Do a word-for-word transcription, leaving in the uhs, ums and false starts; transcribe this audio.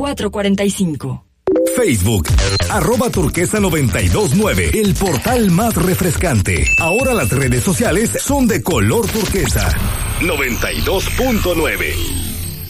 cuatro cuatro cinco. Facebook, arroba turquesa noventa y dos nueve, el portal más refrescante. Ahora las redes sociales son de color turquesa. noventa y dos punto nueve.